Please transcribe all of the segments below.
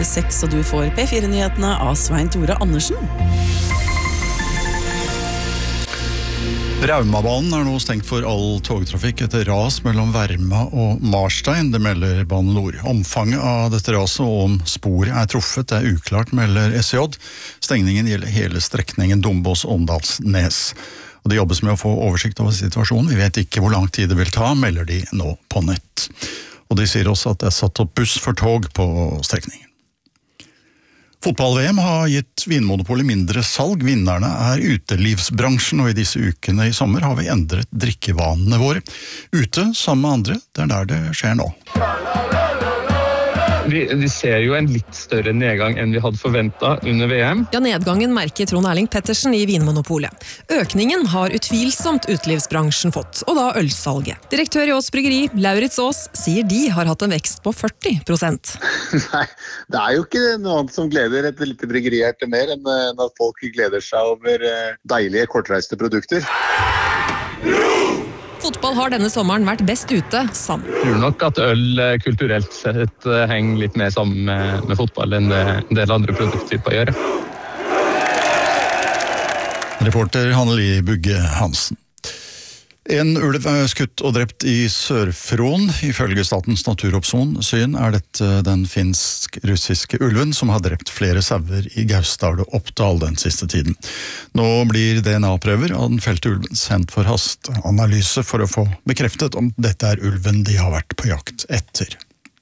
6, og du får P4-nyhetene av Svein Tore Andersen. Raumabanen nå stengt for all togtrafikk etter ras mellom Verma og Marstein, det melder Bane NOR. Omfanget av dette raset og om sporet truffet uklart, melder SJ. Stengningen gjelder hele strekningen Dombås-Åndalsnes. Og det jobbes med å få oversikt over situasjonen. Vi vet ikke hvor lang tid det vil ta, melder de nå på nett. Og de sier også at det satt opp buss for tog på strekningen. Fotball-VM har gitt Vinmonopolet mindre salg. Vinnerne utelivsbransjen, og i disse ukene i sommer har vi endret drikkevanene våre. Ute sammen med andre, det der det skjer nå. Vi ser jo en litt større nedgang enn vi hadde forventet under VM. Ja, nedgangen merker Trond Erling Pettersen i Vinmonopolet. Økningen har utvilsomt utelivsbransjen fått, og da ølsalget. Direktør i Ås Bryggeri, Lauritz Aas, sier de har hatt en vekst på 40%. Nei, det jo ikke noe annet som gleder et lite bryggerihjerte mer enn at folk gleder seg over deilige kortreiste produkter. Fotball har denne sommeren vært best ute sammen. Jeg tror nok at øl kulturelt sett henger litt mer sammen med fotball enn en del andre produkttyper gjør. Reporter Hanneli Bugge Hansen. En ulv skutt og drept i Sør-Fron. Ifølge Statens naturoppsyn dette den finsk-russiske ulven som har drept flere sauer i Gausdal og Oppdal den siste tiden. Nå blir DNA-prøver av den felte ulven sendt for hastanalyse for å få bekreftet om dette ulven de har vært på jakt etter.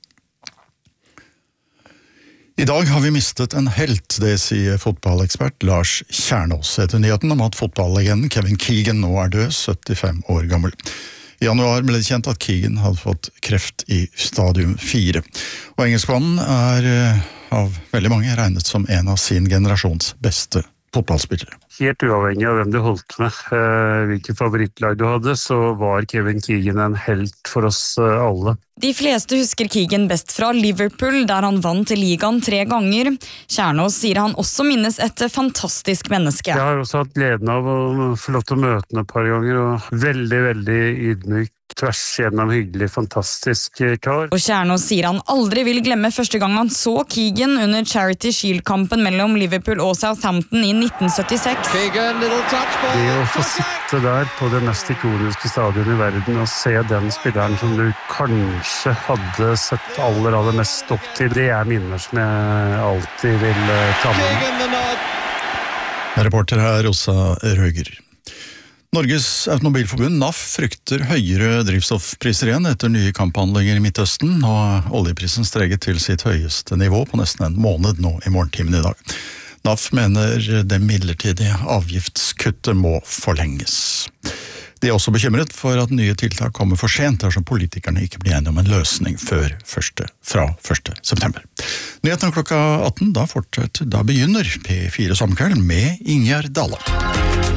I dag har vi mistet en helt, det sier fotballekspert Lars Kjernås etter nyheten om at fotballlegenden Kevin Keegan nå død, 75 år gammel. I januar ble det kjent at Keegan hadde fått kreft i stadium 4. Og engelskmannen av veldig mange regnet som en av sin generasjons beste fotballspillere. Helt uavhengig av hvem du holdt med, hvilket favorittlag du hadde, så var Kevin Keegan en helt for oss alle. De fleste husker Keegan best fra Liverpool, der han vant ligaen 3 ganger. Kjernås sier han også minnes et fantastisk menneske. Jeg har også hatt gleden av å få lov til å møte ham et par ganger, og veldig, veldig ydmyk, tvers gjennom hyggelig, fantastisk kar. Og Kjernås sier han aldri vil glemme første gang han så Keegan under Charity Shield-kampen mellom Liverpool og Southampton i 1976. Det å få sitte der på det mest ikoniske stadionet i verden og se den spilleren som du kanskje hadde sett aller mest opp til, det minner som jeg alltid vil ta med meg. Reporter her Rosa Røger. Norges Automobilforbund NAF frykter høyere drivstoffpriser igjen etter nye kamphandlinger i Midtøsten, og oljeprisen streget til sitt høyeste nivå på nesten en måned nå i morgentimen i dag. NAF mener det midlertidige avgiftskuttet må forlenges. De også bekymret for at nye tiltak kommer for sent dersom politikerne ikke blir enige om en løsning fra 1. september. Nyheten klokka 18, da begynner P4 Sommerkveld med Ingjerd Dale.